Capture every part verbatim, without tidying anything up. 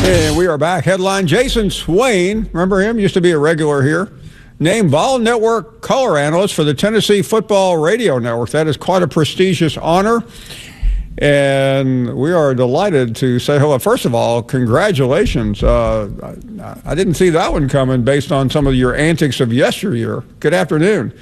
And we are back. Headline, Jason Swain, remember him? Used to be a regular here. Named Vol Network color analyst for the Tennessee Football Radio Network. That is quite a prestigious honor. And we are delighted to say hello. First of all, congratulations. Uh, I, I didn't see that one coming based on some of your antics of yesteryear. Good afternoon.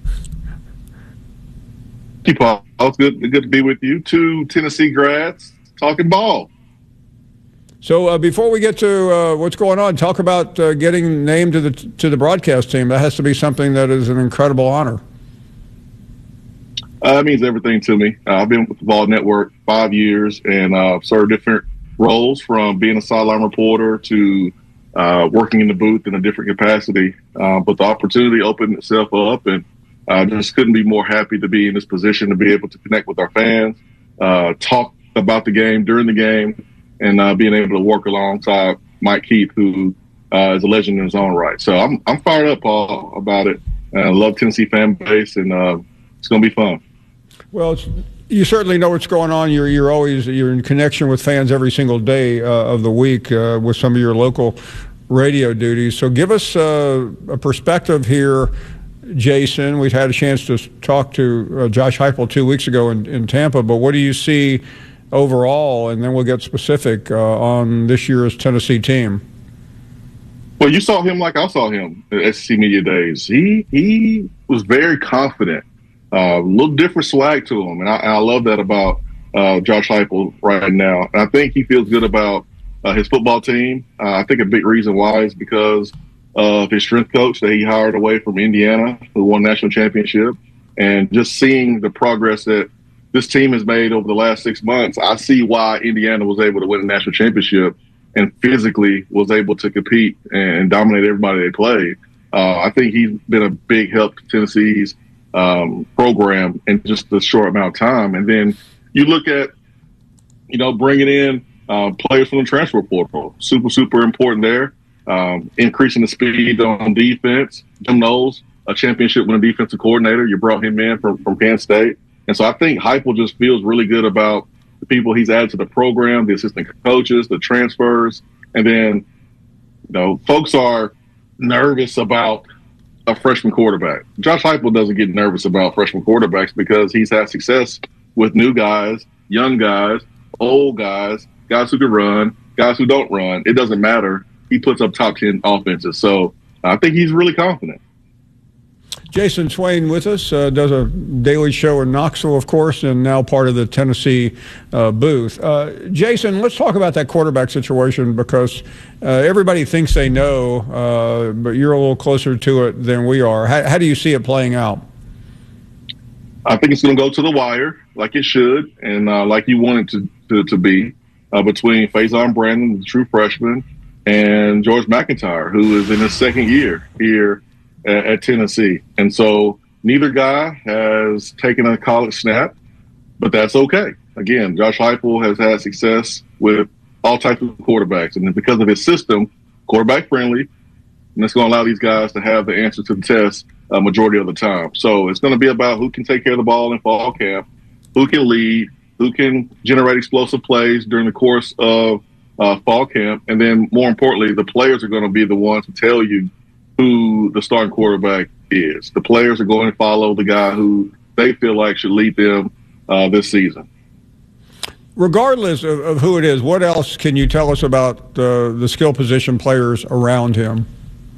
Hey, Paul. It's good, good to be with you. Two Tennessee grads talking ball. So uh, before we get to uh, what's going on, talk about uh, getting named to the to the broadcast team. That has to be something that is an incredible honor. Uh, it means everything to me. Uh, I've been with the Vol Network five years and uh, served different roles, from being a sideline reporter to uh, working in the booth in a different capacity. Uh, but the opportunity opened itself up, and I just couldn't be more happy to be in this position to be able to connect with our fans, uh, talk about the game during the game, and uh, being able to work alongside Mike Keith, who uh, is a legend in his own right. So I'm I'm fired up, Paul, about it. Uh, I love Tennessee fan base, and uh, it's going to be fun. Well, it's, you certainly know what's going on. You're you're always you're in connection with fans every single day uh, of the week uh, with some of your local radio duties. So give us uh, a perspective here, Jason. We've had a chance to talk to uh, Josh Heupel two weeks ago in, in Tampa, but what do you see overall, and then we'll get specific uh, on this year's Tennessee team? Well, you saw him like I saw him at S E C Media Days. He he was very confident, a uh, little different swag to him, and I, and I love that about uh, Josh Heupel right now. And I think he feels good about uh, his football team. Uh, I think a big reason why is because of his strength coach that he hired away from Indiana, who won the national championship, and just seeing the progress that this team has made over the last six months, I see why Indiana was able to win a national championship and physically was able to compete and dominate everybody they played. Uh, I think he's been a big help to Tennessee's um, program in just a short amount of time. And then you look at, you know, bringing in uh, players from the transfer portal, super, super important there. Um, increasing the speed on defense. Jim Knowles, a championship winning defensive coordinator, you brought him in from, from Penn State. And so I think Heupel just feels really good about the people he's added to the program, the assistant coaches, the transfers. And then, you know, folks are nervous about a freshman quarterback. Josh Heupel doesn't get nervous about freshman quarterbacks because he's had success with new guys, young guys, old guys, guys who can run, guys who don't run. It doesn't matter. He puts up top ten offenses. So I think he's really confident. Jason Swain with us, uh, does a daily show in Knoxville, of course, and now part of the Tennessee uh, booth. Uh, Jason, let's talk about that quarterback situation, because uh, everybody thinks they know, uh, but you're a little closer to it than we are. How, how do you see it playing out? I think it's going to go to the wire, like it should, and uh, like you want it to, to, to be, uh, between Faison Brandon, the true freshman, and George McIntyre, who is in his second year here at, at Tennessee. And so neither guy has taken a college snap, but that's okay. Again, Josh Heupel has had success with all types of quarterbacks, and because of his system, quarterback friendly, and it's going to allow these guys to have the answer to the test a majority of the time. So it's going to be about who can take care of the ball in fall camp, who can lead, who can generate explosive plays during the course of uh, fall camp. And then more importantly, the players are going to be the ones to tell you who the starting quarterback is. The players are going to follow the guy who they feel like should lead them uh, this season. Regardless of, of who it is, what else can you tell us about uh, the skill position players around him?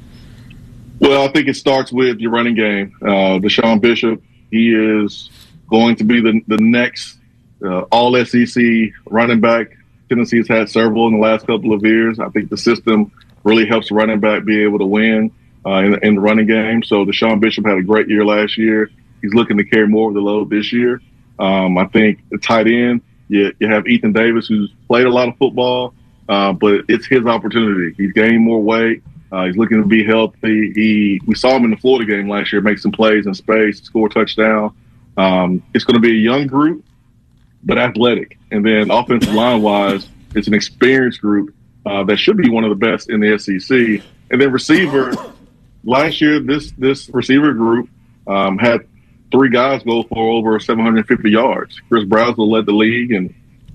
Well, I think it starts with your running game. Uh, Deshaun Bishop, he is going to be the, the next uh, all S E C running back. Tennessee's had several in the last couple of years. I think the system really helps the running back be able to win uh, in, in the running game. So Deshaun Bishop had a great year last year. He's looking to carry more of the load this year. Um, I think the tight end, you, you have Ethan Davis, who's played a lot of football, uh, but it's his opportunity. He's gained more weight. Uh, he's looking to be healthy. He we saw him in the Florida game last year make some plays in space, score a touchdown. Um, it's going to be a young group, but athletic. And then offensive line-wise, it's an experienced group uh, that should be one of the best in the S E C. And then receiver, last year this this receiver group um, had three guys go for over seven hundred fifty yards. Chris Brazzell led the league, and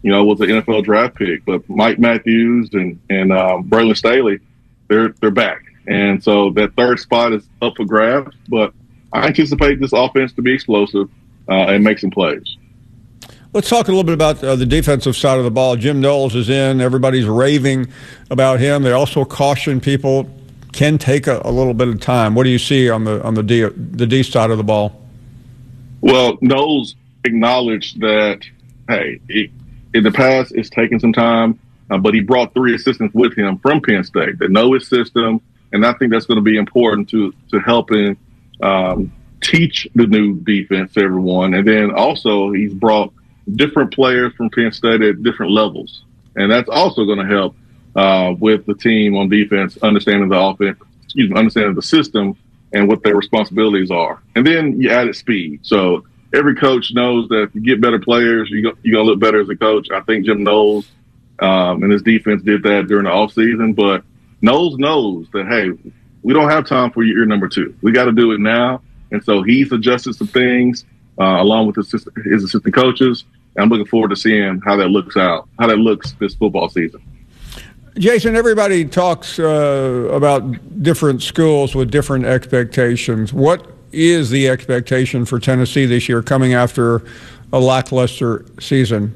you know, was an N F L draft pick. But Mike Matthews and and um, Braylon Staley, they're they're back, and so that third spot is up for grabs. But I anticipate this offense to be explosive uh, and make some plays. Let's talk a little bit about uh, the defensive side of the ball. Jim Knowles is in. Everybody's raving about him. They also caution people can take a, a little bit of time. What do you see on the on the D, the D side of the ball? Well, Knowles acknowledged that, hey, it, in the past it's taken some time, uh, but he brought three assistants with him from Penn State that know his system, and I think that's going to be important to to helping um, teach the new defense to everyone. And then also he's brought different players from Penn State at different levels, and that's also going to help uh, with the team on defense understanding the offense, excuse me, understanding the system and what their responsibilities are. And then you added speed. So every coach knows that if you get better players, you go, you're going to look better as a coach. I think Jim Knowles um, and his defense did that during the offseason, but Knowles knows that, hey, we don't have time for year number two. We got to do it now. And so he's adjusted some things uh, along with his assistant, his assistant coaches. I'm looking forward to seeing how that looks out, how that looks this football season. Jason, everybody talks uh, about different schools with different expectations. What is the expectation for Tennessee this year coming after a lackluster season?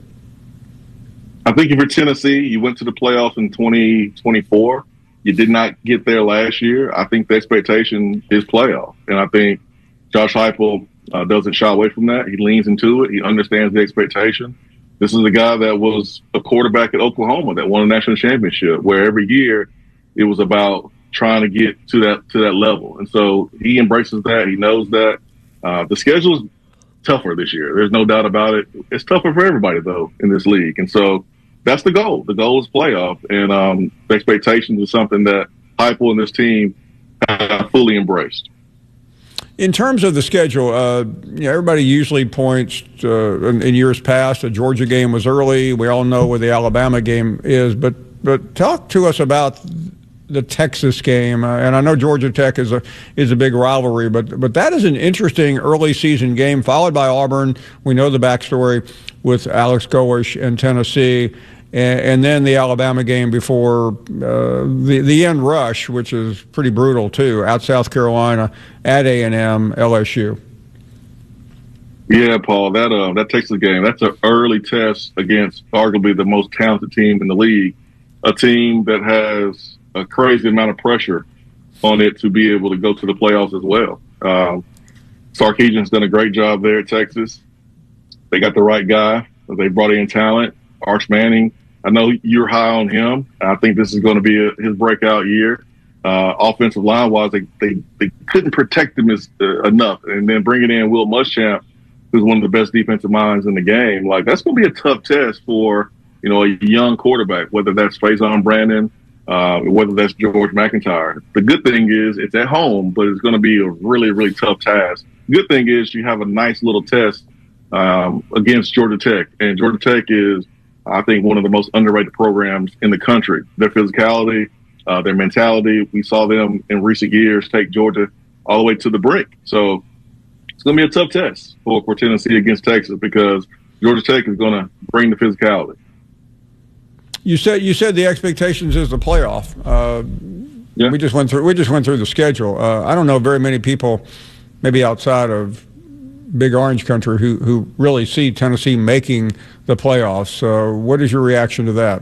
I think if you're Tennessee, you went to the playoffs in twenty twenty-four. You did not get there last year. I think the expectation is playoff. And I think Josh Heupel uh, doesn't shy away from that. He leans into it. He understands the expectation. This is a guy that was a quarterback at Oklahoma that won a national championship, where every year it was about trying to get to that to that level. And so he embraces that. He knows that. Uh, the schedule is tougher this year. There's no doubt about it. It's tougher for everybody, though, in this league. And so that's the goal. The goal is playoff. And um, the expectations is something that Heupel and this team have fully embraced. In terms of the schedule, uh, you know, everybody usually points to, in, in years past, the Georgia game was early. We all know where the Alabama game is. But but talk to us about the Texas game. Uh, and I know Georgia Tech is a is a big rivalry, but but that is an interesting early season game, followed by Auburn. We know the backstory with Alex Golesh and Tennessee. And then the Alabama game before uh, the the end rush, which is pretty brutal too, at South Carolina, at A and M, L S U. Yeah, Paul, that uh, that Texas game, that's an early test against arguably the most talented team in the league, a team that has a crazy amount of pressure on it to be able to go to the playoffs as well. Um, Sarkisian's done a great job there at Texas. They got the right guy. They brought in talent. Arch Manning, I know you're high on him. I think this is going to be a, his breakout year. Uh, offensive line-wise, they, they, they couldn't protect him as, uh, enough. And then bringing in Will Muschamp, who's one of the best defensive minds in the game, like that's going to be a tough test for, you know, a young quarterback, whether that's Faison Brandon, uh, whether that's George McIntyre. The good thing is it's at home, but it's going to be a really, really tough task. Good thing is you have a nice little test um, against Georgia Tech. And Georgia Tech is, I think, one of the most underrated programs in the country. Their physicality, uh, their mentality. We saw them in recent years take Georgia all the way to the brink. So it's going to be a tough test for, for Tennessee against Texas because Georgia Tech is going to bring the physicality. You said you said the expectations is the playoff. Uh, yeah. We just went through we just went through the schedule. Uh, I don't know very many people, maybe outside of Big Orange Country, who who really see Tennessee making the playoffs. So, what is your reaction to that?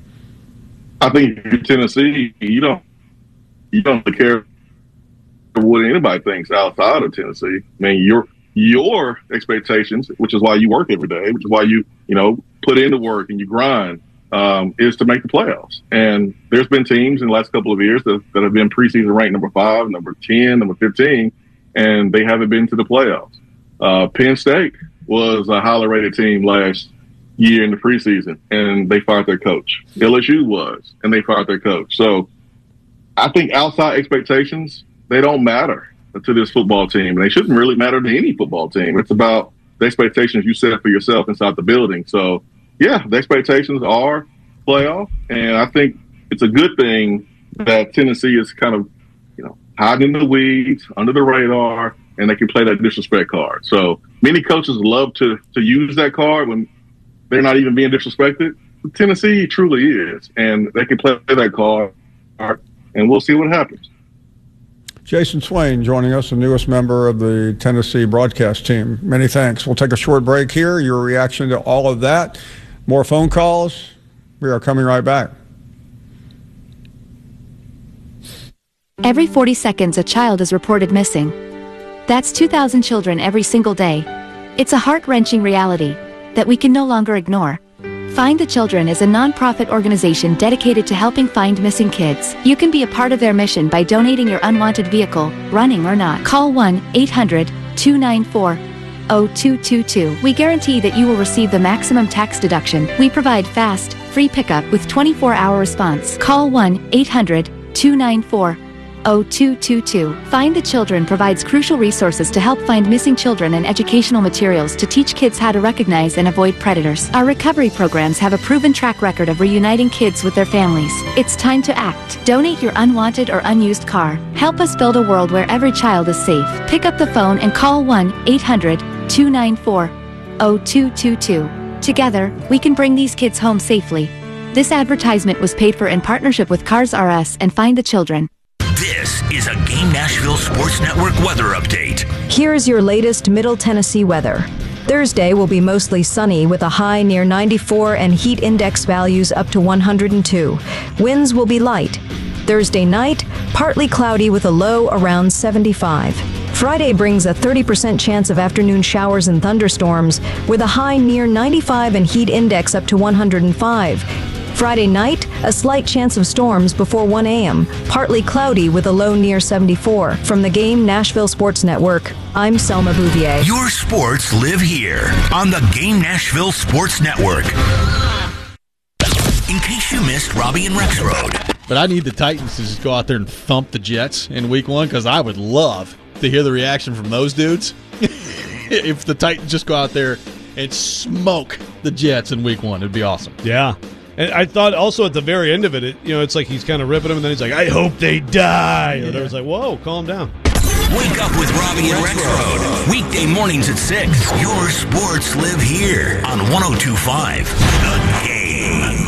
I think if you're Tennessee, you don't you don't care what anybody thinks outside of Tennessee. I mean, your your expectations, which is why you work every day, which is why you you know put in the work and you grind, um, is to make the playoffs. And there's been teams in the last couple of years that, that have been preseason ranked number five, number ten, number fifteen, and they haven't been to the playoffs. Uh, Penn State was a highly rated team last year in the preseason, and they fired their coach. L S U was, and they fired their coach. So I think outside expectations, they don't matter to this football team. And they shouldn't really matter to any football team. It's about the expectations you set for yourself inside the building. So, yeah, the expectations are playoff, and I think it's a good thing that Tennessee is kind of, you know, hiding in the weeds, under the radar, and they can play that disrespect card. So many coaches love to to use that card when they're not even being disrespected. Tennessee truly is, and they can play that card, and we'll see what happens. Jason Swain joining us, the newest member of the Tennessee broadcast team. Many thanks. We'll take a short break here. Your reaction to all of that. More phone calls. We are coming right back. Every forty seconds, a child is reported missing. That's two thousand children every single day. It's a heart-wrenching reality that we can no longer ignore. Find the Children is a non-profit organization dedicated to helping find missing kids. You can be a part of their mission by donating your unwanted vehicle, running or not. Call one eight hundred two nine four zero two two two. We guarantee that you will receive the maximum tax deduction. We provide fast, free pickup with twenty-four hour response. Call one eight hundred two nine four zero two two two. Find the Children provides crucial resources to help find missing children and educational materials to teach kids how to recognize and avoid predators. Our recovery programs have a proven track record of reuniting kids with their families. It's time to act. Donate your unwanted or unused car. Help us build a world where every child is safe. Pick up the phone and call one eight hundred two nine four zero two two two. Together, we can bring these kids home safely. This advertisement was paid for in partnership with Cars R Us and Find the Children. This is a Game Nashville Sports Network weather update. Here's your latest Middle Tennessee weather. Thursday will be mostly sunny with a high near ninety-four and heat index values up to one hundred two. Winds will be light. Thursday night, partly cloudy with a low around seventy-five. Friday brings a thirty percent chance of afternoon showers and thunderstorms with a high near ninety-five and heat index up to one hundred five. Friday night, a slight chance of storms before one a.m., partly cloudy with a low near seventy-four. From the Game Nashville Sports Network, I'm Selma Bouvier. Your sports live here on the Game Nashville Sports Network. In case you missed Robbie and Rexroad. But I need the Titans to just go out there and thump the Jets in week one because I would love to hear the reaction from those dudes if the Titans just go out there and smoke the Jets in week one. It'd be awesome. Yeah. And I thought also at the very end of it, it you know, it's like he's kind of ripping them, and then he's like, I hope they die. And I was like, whoa, calm down. Wake up with Robbie and Rexroad. Weekday mornings at six. Your sports live here on one oh two point five The Game.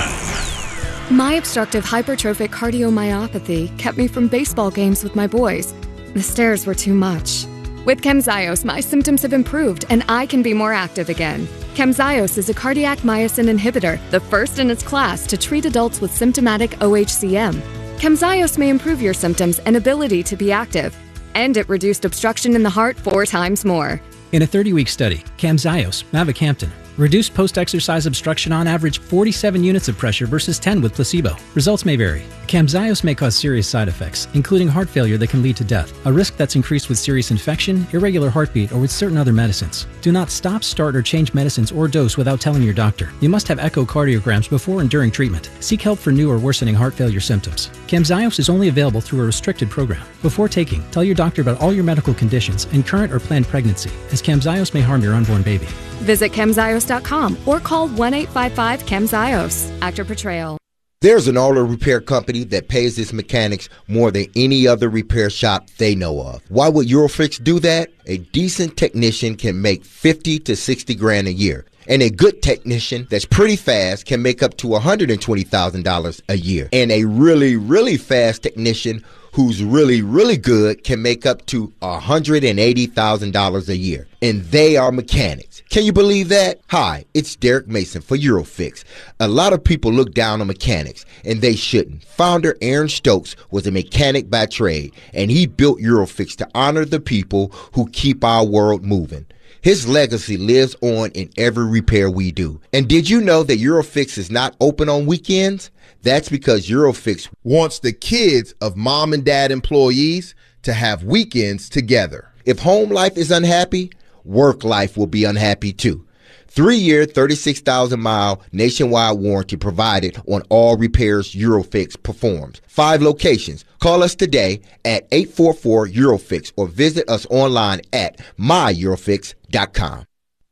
My obstructive hypertrophic cardiomyopathy kept me from baseball games with my boys. The stairs were too much. With Camzyos, my symptoms have improved, and I can be more active again. Camzyos is a cardiac myosin inhibitor, the first in its class to treat adults with symptomatic O H C M. Camzyos may improve your symptoms and ability to be active, and it reduced obstruction in the heart four times more. In a thirty-week study, Camzyos, mavacamten, reduced post-exercise obstruction on average forty-seven units of pressure versus ten with placebo. Results may vary. Camzyos may cause serious side effects, including heart failure that can lead to death, a risk that's increased with serious infection, irregular heartbeat, or with certain other medicines. Do not stop, start, or change medicines or dose without telling your doctor. You must have echocardiograms before and during treatment. Seek help for new or worsening heart failure symptoms. Camzyos is only available through a restricted program. Before taking, tell your doctor about all your medical conditions and current or planned pregnancy, as Camzyos may harm your unborn baby. Visit camzyos dot com or call one eight five five camzyos. Actor Portrayal. There's an auto repair company that pays its mechanics more than any other repair shop they know of. Why would Eurofix do that? A decent technician can make fifty to sixty grand a year. And a good technician that's pretty fast can make up to one hundred twenty thousand dollars a year. And a really, really fast technician who's really, really good can make up to one hundred eighty thousand dollars a year. And they are mechanics. Can you believe that? Hi, it's Derek Mason for Eurofix. A lot of people look down on mechanics, and they shouldn't. Founder Aaron Stokes was a mechanic by trade, and he built Eurofix to honor the people who keep our world moving. His legacy lives on in every repair we do. And did you know that Eurofix is not open on weekends? That's because Eurofix wants the kids of mom and dad employees to have weekends together. If home life is unhappy, work life will be unhappy too. Three-year, thirty-six thousand mile nationwide warranty provided on all repairs Eurofix performs. Five locations. Call us today at eight four four Eurofix or visit us online at my eurofix dot com.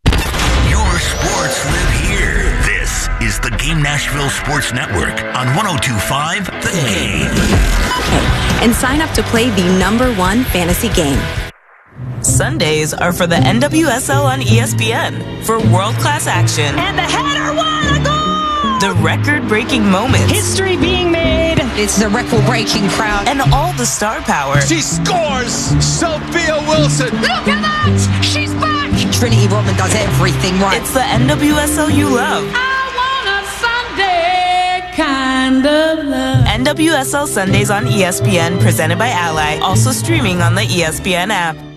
Your sports live here. This is the Game Nashville Sports Network on one oh two point five The Game. And sign up to play the number one fantasy game. Sundays are for the N W S L on E S P N for world-class action. And the header won a goal! The record-breaking moments. History being made. It's the record-breaking crowd. And all the star power. She scores! Sophia Wilson! Look at that! She's back! Trinity Rodman does everything right. It's the N W S L you love. I want a Sunday kind of love. N W S L Sundays on E S P N, presented by Ally. Also streaming on the E S P N app.